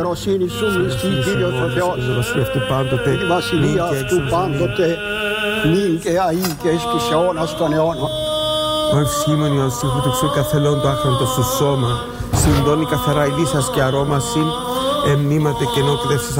καλομεροσύνη σου μισθή, Κύριος ο Θεός. Η βασιλεία αυτού πάντοτε νυν και αεί και εις τους αιώνας των αιώνων. Ο ευσχήμων Ιωσήφου του ξου καθελών του άχραντος σου σώμα, συντώνει καθαρά ηλίσας και αρώμασιν, εμνήματε και ενόκλητευσης